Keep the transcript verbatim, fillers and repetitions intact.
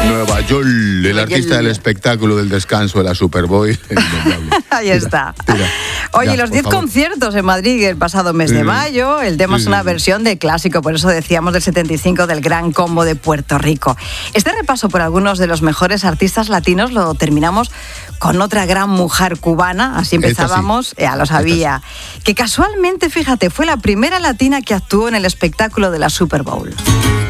Nueva York, el artista del espectáculo del descanso de la Superboy. Ahí está. Tira, tira. Oye, ya, los diez conciertos en Madrid el pasado mes sí. de mayo, el tema sí. es una versión de clásico, por eso decíamos del setenta y cinco del Gran Combo de Puerto Rico. Este repaso por algunos de los mejores artistas latinos lo terminamos con otra gran mujer cubana, así empezábamos, sí. ya lo sabía, sí. que casualmente, fíjate, fue la primera latina que actuó en el espectáculo de la Super Bowl.